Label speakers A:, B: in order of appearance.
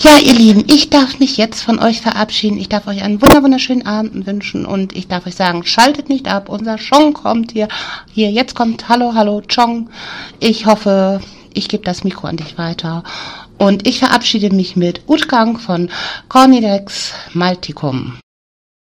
A: Ja, ihr Lieben, ich darf mich jetzt von euch verabschieden. Ich darf euch einen wunderschönen Abend wünschen und ich darf euch sagen, schaltet nicht ab. Unser Chong kommt hier. Jetzt kommt Hallo, Chong. Ich hoffe, ich gebe das Mikro an dich weiter. Und ich verabschiede mich mit Utgang von Cornidex Malticum.